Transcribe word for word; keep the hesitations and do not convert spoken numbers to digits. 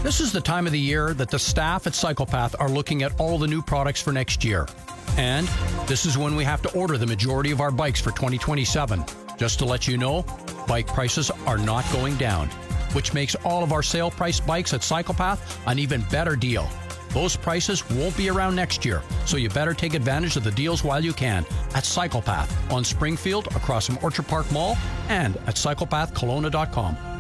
This is the time of the year that the staff at CyclePath are looking at all the new products for next year. And this is when we have to order the majority of our bikes for twenty twenty-seven. Just to let you know, bike prices are not going down, which makes all of our sale price bikes at CyclePath an even better deal. Those prices won't be around next year, so you better take advantage of the deals while you can at CyclePath on Springfield across from Orchard Park Mall and at cyclepath kelowna dot com.